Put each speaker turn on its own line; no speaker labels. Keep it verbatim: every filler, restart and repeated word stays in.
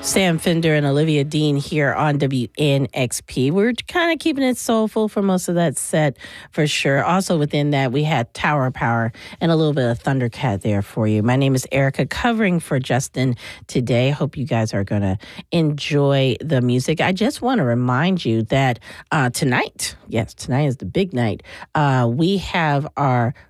Sam Fender and Olivia Dean here on W N X P. We're kind of keeping it soulful for most of that set, for sure. Also within that, we had Tower Power and a little bit of Thundercat there for you. My name is Erica, covering for Justin today. Hope you guys are going to enjoy the music. I just want to remind you that uh, tonight, yes, tonight is the big night, uh, we have our